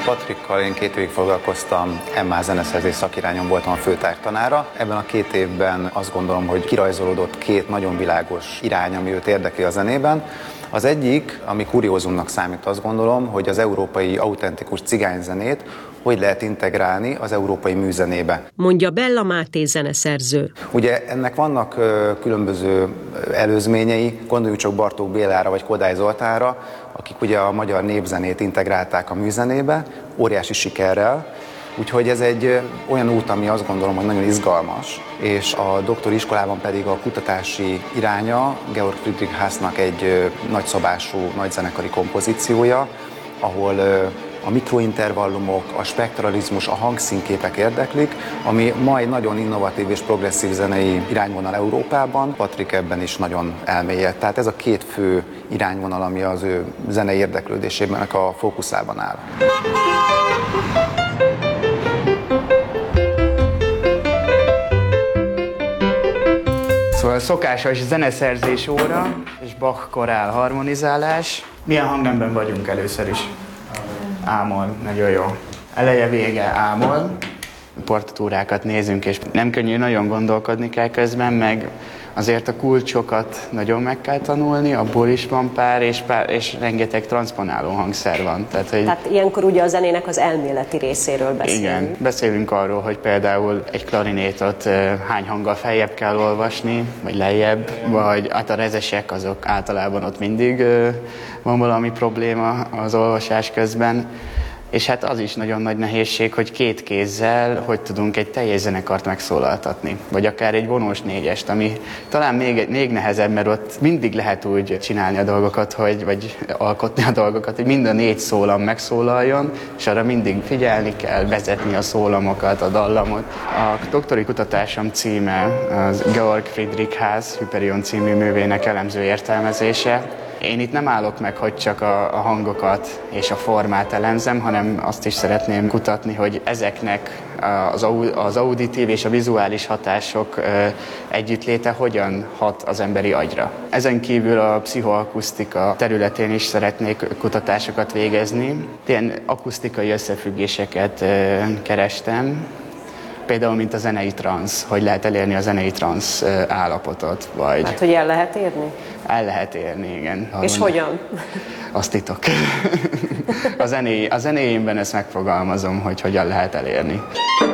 Patrikkal én 2 évig foglalkoztam, MA zeneszerzés szakirányon voltam a főtártanára. Ebben a 2 évben azt gondolom, hogy kirajzolódott 2 nagyon világos irány, ami őt érdekli a zenében. Az egyik, ami kuriózumnak számít, azt gondolom, hogy az európai autentikus cigányzenét hogy lehet integrálni az európai műzenébe. Mondja Bella Máté zeneszerző. Ugye ennek vannak különböző előzményei, gondoljuk csak Bartók Bélára vagy Kodály Zoltánra, akik ugye a magyar népzenét integrálták a műzenébe, óriási sikerrel. Úgyhogy ez egy olyan út, ami azt gondolom, hogy nagyon izgalmas, és a doktori iskolában pedig a kutatási iránya Georg Friedrich Haasnak egy nagyszabású, nagyzenekari kompozíciója, ahol a mikrointervallumok, a spektralizmus, a hangszínképek érdeklik, ami ma egy nagyon innovatív és progresszív zenei irányvonal Európában. Patrik ebben is nagyon elmélyedt. Tehát ez a 2 fő irányvonal, ami az ő zenei érdeklődésében a fókuszában áll. Szóval szokásos zeneszerzés óra és Bach korál harmonizálás. Milyen hangnemben vagyunk először is? A-moll, nagyon jó. Eleje, vége, A-moll. Partitúrákat nézünk, és nem könnyű, nagyon gondolkodni kell közben, meg azért a kulcsokat nagyon meg kell tanulni, abból is van pár, és rengeteg transponáló hangszer van. Tehát ilyenkor ugye a zenének az elméleti részéről beszélünk. Igen, beszélünk arról, hogy például egy klarinétot hány hanggal feljebb kell olvasni, vagy lejjebb, vagy a rezesek azok általában ott mindig van valami probléma az olvasás közben. És hát az is nagyon nagy nehézség, hogy 2 kézzel hogy tudunk egy teljes zenekart megszólaltatni. Vagy akár egy vonós négyest, ami talán még nehezebb, mert ott mindig lehet úgy csinálni a dolgokat, vagy alkotni a dolgokat, hogy mind a 4 szólam megszólaljon, és arra mindig figyelni kell, vezetni a szólamokat, a dallamot. A doktori kutatásom címe az Georg Friedrich Haas Hyperion című művének elemző értelmezése. Én itt nem állok meg, hogy csak a hangokat és a formát elemzem, hanem azt is szeretném kutatni, hogy ezeknek az auditív és a vizuális hatások együttléte hogyan hat az emberi agyra. Ezen kívül a pszichoakusztika területén is szeretnék kutatásokat végezni. Ilyen akusztikai összefüggéseket kerestem, például, mint a zenei transz, hogy lehet elérni a zenei transz állapotot. Vagy... Hát, hogy el lehet érni? El lehet érni, igen. És hogyan? Az titok. A zenéimben ezt megfogalmazom, hogy hogyan lehet elérni.